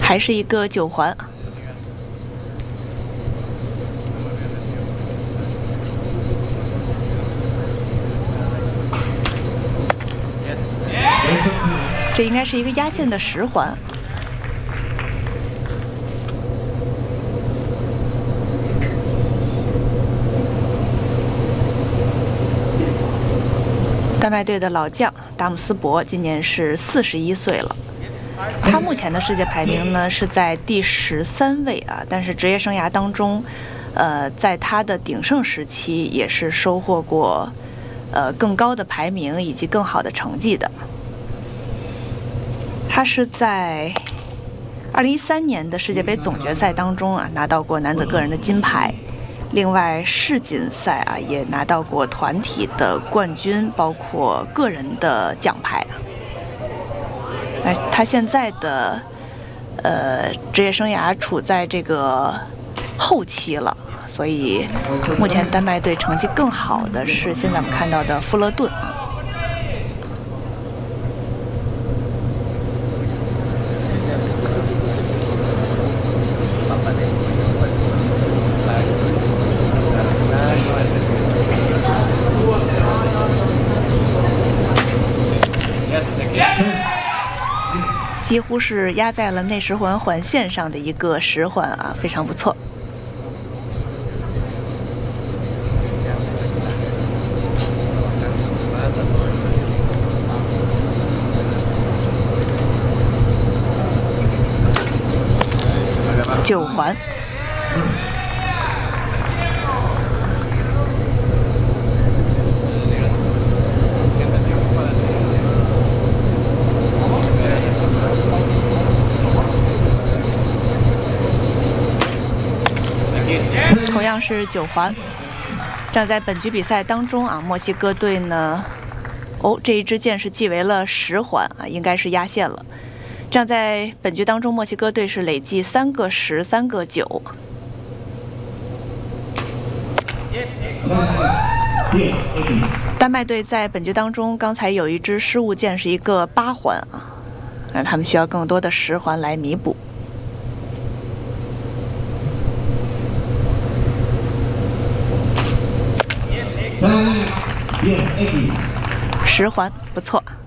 还是一个9环。这应该是一个压线的10环。丹麦队的老将达姆斯伯今年是41岁了，他目前的世界排名呢是在第13位啊，但是职业生涯当中，在他的鼎盛时期也是收获过更高的排名以及更好的成绩的。他是在2013年的世界杯总决赛当中啊拿到过男子个人的金牌。另外，世锦赛啊也拿到过团体的冠军，包括个人的奖牌。他现在的职业生涯处在这个后期了，所以目前丹麦队成绩更好的是现在我们看到的富勒顿啊。几乎是压在了内10环环线上的一个10环啊，非常不错。9环。同样是9环。这样在本局比赛当中啊，墨西哥队呢，这一支箭是计为了10环啊，应该是压线了。这样在本局当中，墨西哥队是累计3个10、3个9。丹麦队在本局当中，刚才有一支失误箭是一个8环啊，那他们需要更多的10环来弥补。10环不错。